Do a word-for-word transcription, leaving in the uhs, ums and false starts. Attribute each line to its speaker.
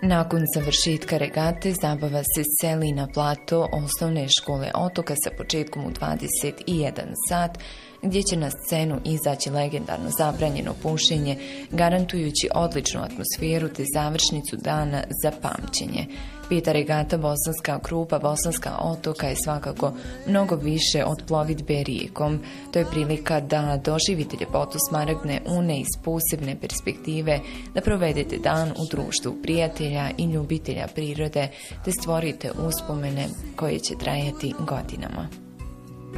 Speaker 1: Nakon završetka regate zabava se seli na plato osnovne škole Otoka sa početkom u dvadeset jedan sat, gdje će na scenu izaći legendarno zabranjeno pušenje, garantujući odličnu atmosferu te završnicu dana za pamćenje. Peta regata Bosanska krupa Bosanska Otoka je svakako mnogo više od plovidbe rijekom. To je prilika da doživite ljepotu Smaragdne Une iz posebne perspektive, da provedete dan u društvu prijatelja i ljubitelja prirode, te stvorite uspomene koje će trajati godinama.